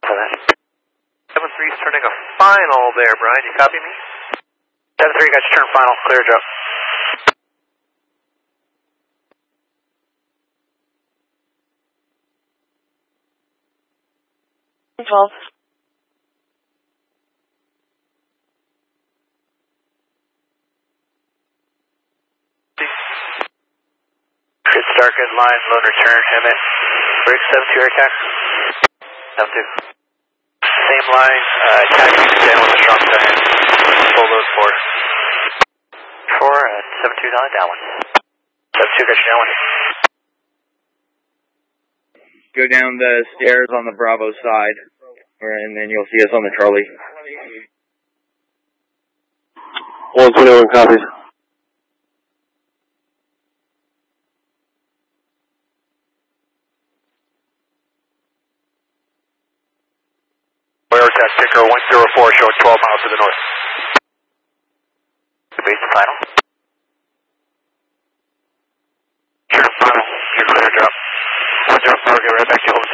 7-3's turning a final there, Brian. You copy me? 7-3, got your turn final. Clear drop. Control. Good start, good line, load return, Emmett. Bridge 7-2 air attack. 7-2. Same line, attack extend with a strong sign. Full load 4. 4 and 7-2 downwind. 7-2, got you downwind. Go down the stairs on the Bravo side, and then you'll see us on the Charlie. 121 copies. Where's that sticker 104 showing 12 miles to the north? Base to final. Your final, your clear drop. 104, get right back to you.